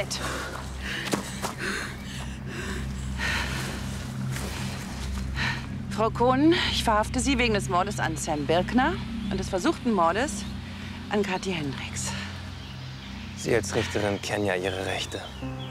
Bett. Frau Kohn, ich verhafte Sie wegen des Mordes an Sam Birkner und des versuchten Mordes an Kathi Hendricks. Sie als Richterin kennen ja Ihre Rechte.